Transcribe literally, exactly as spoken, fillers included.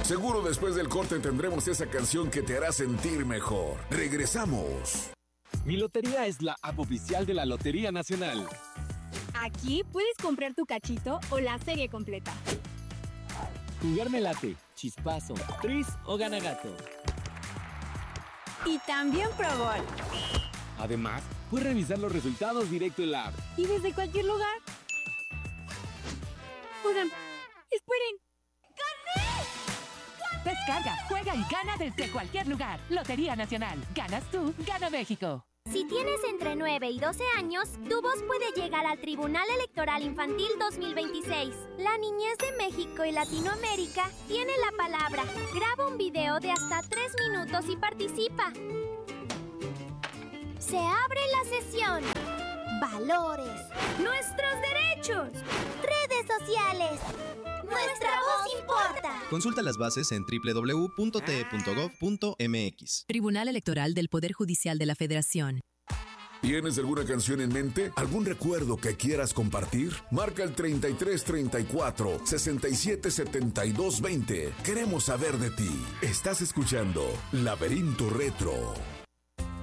Seguro después del corte tendremos esa canción que te hará sentir mejor. Regresamos. Mi Lotería es la app oficial de la Lotería Nacional. Aquí puedes comprar tu cachito o la serie completa. Jugar me late, chispazo, tris o ganagato. Y también Pro Bowl. Además, puedes revisar los resultados directo en la app. Y desde cualquier lugar. Oigan, esperen. Descarga, juega y gana desde cualquier lugar. Lotería Nacional. Ganas tú, gana México. Si tienes entre nueve y doce años, tu voz puede llegar al Tribunal Electoral Infantil dos mil veintiséis. La niñez de México y Latinoamérica tiene la palabra. Graba un video de hasta tres minutos y participa. Se abre la sesión. Valores. Nuestros derechos. Redes sociales. Nuestra voz importa. Consulta las bases en doble u doble u doble u punto t e punto gov punto m x. Tribunal Electoral del Poder Judicial de la Federación. ¿Tienes alguna canción en mente? ¿Algún recuerdo que quieras compartir? Marca el treinta y tres treinta y cuatro, sesenta y siete setenta y dos veinte. Queremos saber de ti. Estás escuchando Laberinto Retro.